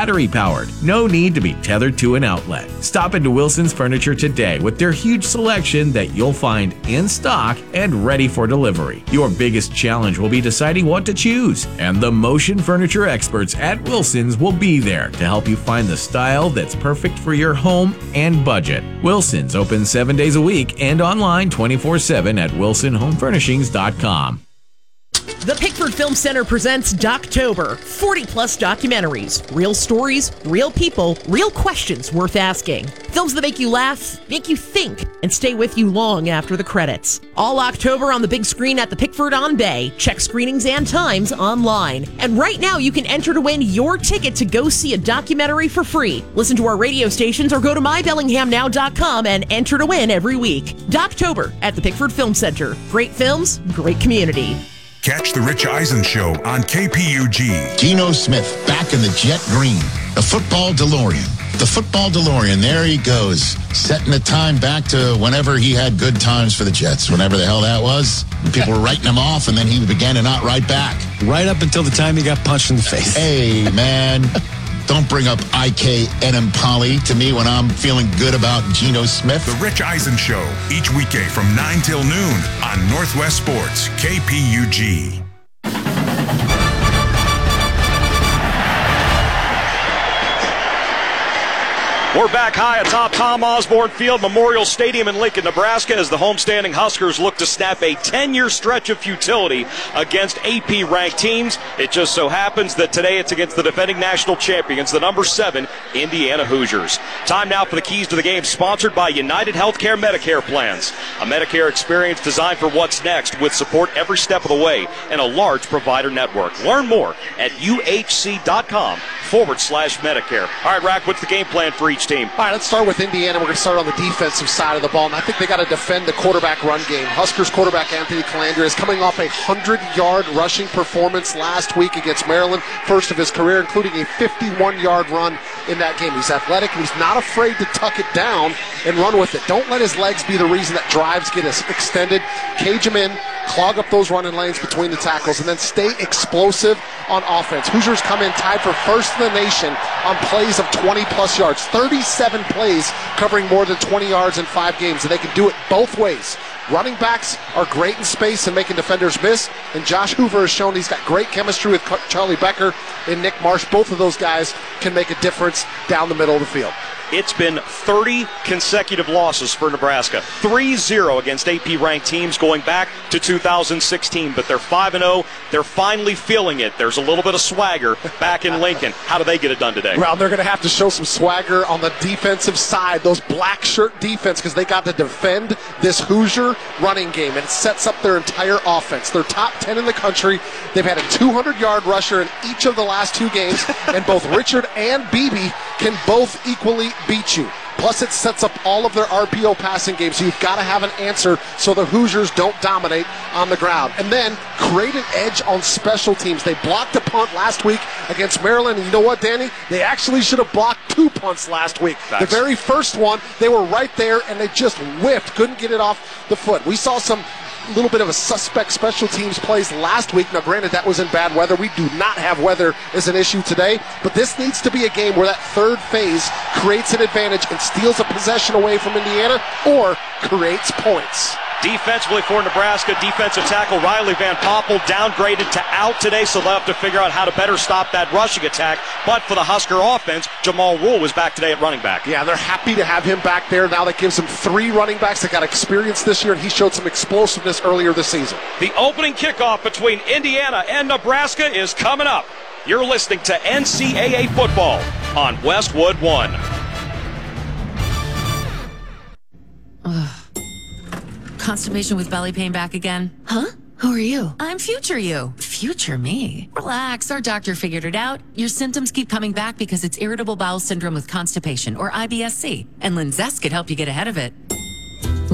battery-powered. No need to be tethered to an outlet. Stop into Wilson's Furniture today with their huge selection that you'll find in stock and ready for delivery. Your biggest challenge will be deciding what to choose, and the motion furniture experts at Wilson's will be there to help you find the style that's perfect for your home and budget. Wilson's open 7 days a week and online 24/7 at wilsonhomefurnishings.com. The Pickford Film Center presents Doctober. 40-plus documentaries. Real stories, real people, real questions worth asking. Films that make you laugh, make you think, and stay with you long after the credits. All October on the big screen at the Pickford on Bay. Check screenings and times online. And right now you can enter to win your ticket to go see a documentary for free. Listen to our radio stations or go to mybellinghamnow.com and enter to win every week. Doctober at the Pickford Film Center. Great films, great community. Catch The Rich Eisen Show on KPUG. Geno Smith back in the jet green. The football DeLorean. The football DeLorean. There he goes. Setting the time back to whenever he had good times for the Jets. Whenever the hell that was. People were writing him off, and then he began to not write back. Right up until the time he got punched in the face. Hey, man. Don't bring up IK Enemkali to me when I'm feeling good about Geno Smith. The Rich Eisen Show, each weekday from 9 till noon on Northwest Sports, KPUG. We're back high atop Tom Osborne Field, Memorial Stadium in Lincoln, Nebraska, as the homestanding Huskers look to snap a 10-year stretch of futility against AP-ranked teams. It just so happens that today it's against the defending national champions, the number 7 Indiana Hoosiers. Time now for the keys to the game, sponsored by United Healthcare Medicare Plans, a Medicare experience designed for what's next, with support every step of the way and a large provider network. Learn more at uhc.com/Medicare. All right, Rack, what's the game plan for each team? All right, let's start with Indiana. We're going to start on the defensive side of the ball, and I think they got to defend the quarterback run game. Huskers quarterback Anthony Calandra is coming off a 100-yard rushing performance last week against Maryland, first of his career, including a 51-yard run in that game. He's athletic, and he's not afraid to tuck it down and run with it. Don't let his legs be the reason that drives get extended. Cage him in, clog up those running lanes between the tackles, and then stay explosive on offense. Hoosiers come in tied for first in the nation on plays of 20-plus yards. 37 plays covering more than 20 yards in 5 games, and they can do it both ways. Running backs are great in space and making defenders miss, and Josh Hoover has shown he's got great chemistry with Charlie Becker and Nick Marsh. Both of those guys can make a difference down the middle of the field. It's been 30 consecutive losses for Nebraska. 3-0 against AP-ranked teams going back to 2016. But they're 5-0. They're finally feeling it. There's a little bit of swagger back in Lincoln. How do they get it done today? Well, they're going to have to show some swagger on the defensive side, those black shirt defense, because they got to defend this Hoosier running game, and it sets up their entire offense. They're top 10 in the country. They've had a 200-yard rusher in each of the last 2 games, and both Richard and Beebe can both equally beat you. Plus, it sets up all of their RPO passing games, so you've got to have an answer so the Hoosiers don't dominate on the ground. And then create an edge on special teams. They blocked a punt last week against Maryland, and you know what, Danny? They actually should have blocked 2 punts last week. The very first one, they were right there, and they just whiffed, couldn't get it off the foot. We saw some little bit of a suspect special teams plays last week. Now, granted, that was in bad weather. We do not have weather as an issue today, but this needs to be a game where that third phase creates an advantage and steals a possession away from Indiana or creates points. Defensively for Nebraska, defensive tackle Riley Van Poppel downgraded to out today, so they'll have to figure out how to better stop that rushing attack. But for the Husker offense, Jamal Rule was back today at running back. Yeah, they're happy to have him back there. Now that gives them 3 running backs that got experience this year, and he showed some explosiveness earlier this season. The opening kickoff between Indiana and Nebraska is coming up. You're listening to NCAA football on Westwood One. Constipation with belly pain back again? Huh? Who are you? I'm future you. Future me. Relax, our doctor figured it out. Your symptoms keep coming back because it's irritable bowel syndrome with constipation, or IBS-C, and Linzess could help you get ahead of it.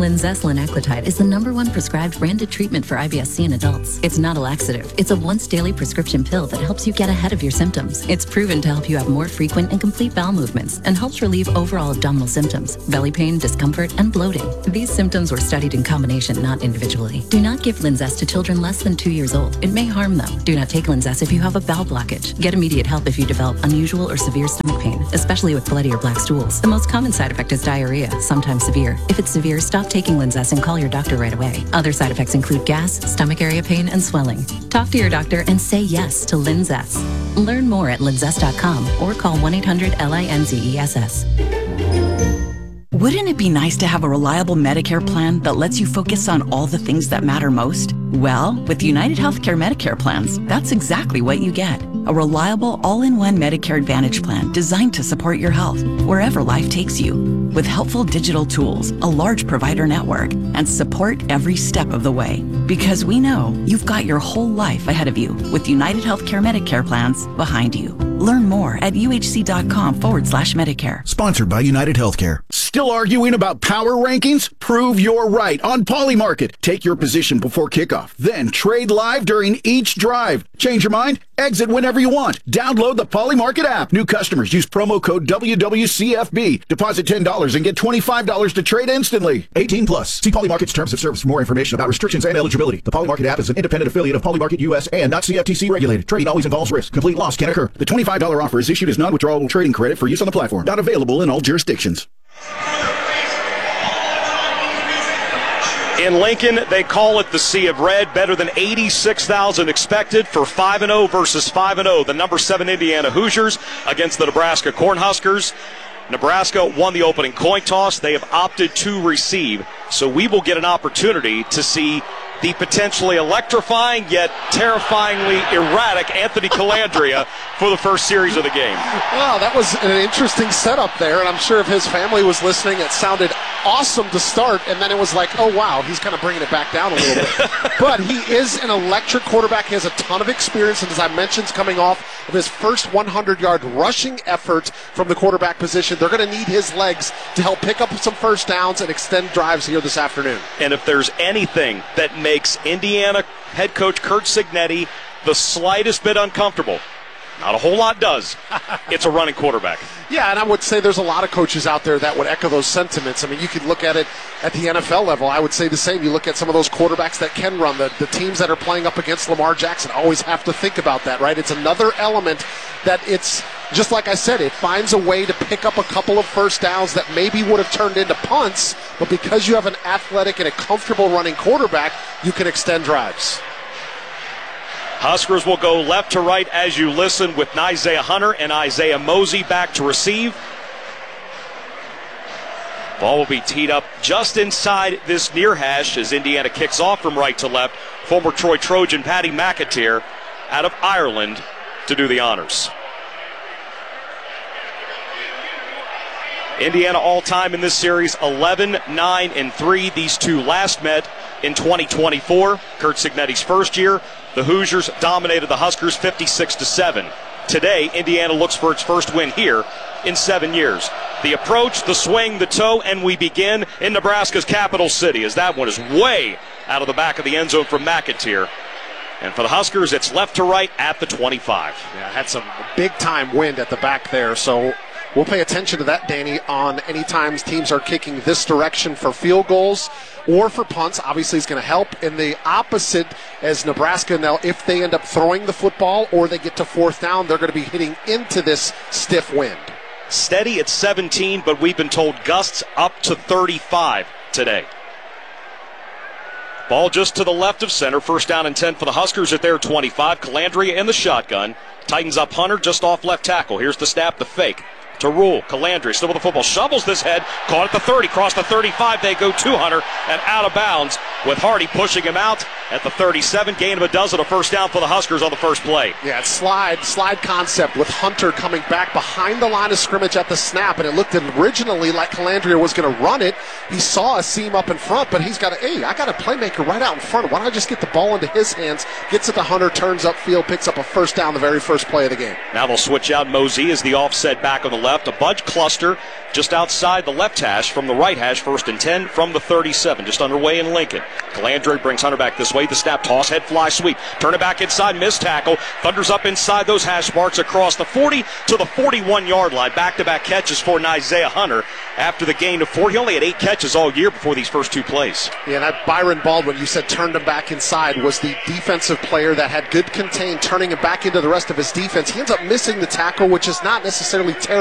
Linzess linaclotide is the #1 prescribed branded treatment for IBS-C in adults. It's not a laxative. It's a once-daily prescription pill that helps you get ahead of your symptoms. It's proven to help you have more frequent and complete bowel movements and helps relieve overall abdominal symptoms, belly pain, discomfort, and bloating. These symptoms were studied in combination, not individually. Do not give Linzess to children less than 2 years old. It may harm them. Do not take Linzess if you have a bowel blockage. Get immediate help if you develop unusual or severe stomach pain, especially with bloody or black stools. The most common side effect is diarrhea, sometimes severe. If it's severe, stop taking Linzess and call your doctor right away. Other side effects include gas, stomach area pain, and swelling. Talk to your doctor and say yes to Linzess. Learn more at linzess.com or call 1-800-LINZESS. Wouldn't it be nice to have a reliable Medicare plan that lets you focus on all the things that matter most? Well, with United Healthcare Medicare plans, that's exactly what you get. A reliable, all-in-one Medicare Advantage plan designed to support your health wherever life takes you. With helpful digital tools, a large provider network, and support every step of the way. Because we know you've got your whole life ahead of you with United Healthcare Medicare plans behind you. Learn more at uhc.com/Medicare. Sponsored by United Healthcare. Still arguing about power rankings? Prove you're right on Polymarket. Take your position before kickoff. Then trade live during each drive. Change your mind? Exit whenever you want. Download the Polymarket app. New customers use promo code WWCFB. Deposit $10 and get $25 to trade instantly. 18 plus. See Polymarket's terms of service for more information about restrictions and eligibility. The Polymarket app is an independent affiliate of Polymarket US and not CFTC regulated. Trading always involves risk. Complete loss can occur. The $25 offer is issued as non-withdrawable trading credit for use on the platform. Not available in all jurisdictions. In Lincoln, they call it the Sea of Red. Better than 86,000 expected for 5-0 versus 5-0. The number 7 Indiana Hoosiers against the Nebraska Cornhuskers. Nebraska won the opening coin toss. They have opted to receive. So we will get an opportunity to see the potentially electrifying yet terrifyingly erratic Anthony Calandria for the first series of the game. Well, that was an interesting setup there, and I'm sure if his family was listening, it sounded awesome to start, and then it was like, oh, wow, he's kind of bringing it back down a little bit. But he is an electric quarterback. He has a ton of experience, and as I mentioned, coming off of his first 100-yard rushing effort from the quarterback position. They're going to need his legs to help pick up some first downs and extend drives here this afternoon. And if there's anything that makes Indiana head coach Curt Cignetti the slightest bit uncomfortable, not a whole lot does, it's a running quarterback. Yeah, and I would say there's a lot of coaches out there that would echo those sentiments. I mean, you could look at it at the NFL level. I would say the same. You look at some of those quarterbacks that can run, the teams that are playing up against Lamar Jackson always have to think about that, right? It's another element that it's, just like I said, it finds a way to pick up a couple of first downs that maybe would have turned into punts, but because you have an athletic and a comfortable running quarterback, you can extend drives. Huskers will go left to right as you listen with Isaiah Hunter and Isaiah Mosey back to receive. Ball will be teed up just inside this near hash as Indiana kicks off from right to left. Former Troy Trojan Paddy McAteer out of Ireland to do the honors. Indiana all-time in this series, 11-9-3. These two last met in 2024, Curt Cignetti's first year. The Hoosiers dominated the Huskers 56-7. Today, Indiana looks for its first win here in 7 years. The approach, the swing, the toe, and we begin in Nebraska's capital city, as that one is way out of the back of the end zone from McAteer. And for the Huskers, it's left to right at the 25. Yeah, had some big-time wind at the back there, so we'll pay attention to that, Danny, on any times teams are kicking this direction for field goals or for punts. Obviously, it's going to help. In the opposite, as Nebraska now, if they end up throwing the football or they get to fourth down, they're going to be hitting into this stiff wind. Steady at 17, but we've been told gusts up to 35 today. Ball just to the left of center. First down and 10 for the Huskers at their 25. Calandria in the shotgun. Tightens up Hunter just off left tackle. Here's the snap, the fake. To Rule. Calandria still with the football. Shovels this head. Caught at the 30. Crossed the 35. They go to Hunter and out of bounds with Hardy pushing him out at the 37. Gain of a dozen. A first down for the Huskers on the first play. Yeah, it's slide concept with Hunter coming back behind the line of scrimmage at the snap, and it looked originally like Calandria was going to run it. He saw a seam up in front, but he's got I got a playmaker right out in front. Why don't I just get the ball into his hands? Gets it to Hunter, turns upfield, picks up a first down the very first play of the game. Now they'll switch out. Mosey is the offset back on the left. left. A bunch cluster just outside the left hash from the right hash. 1st and 10 from the 37. Just underway in Lincoln. Calandre brings Hunter back this way. The snap, toss, head fly sweep. Turn it back inside, missed tackle. Thunders up inside those hash marks across the 40 to the 41-yard line. Back-to-back catches for Isaiah Hunter after the gain of 4. He only had 8 catches all year before these first 2 plays. Yeah, and that Byron Baldwin, you said turned him back inside, was the defensive player that had good contain, turning him back into the rest of his defense. He ends up missing the tackle, which is not necessarily terrible.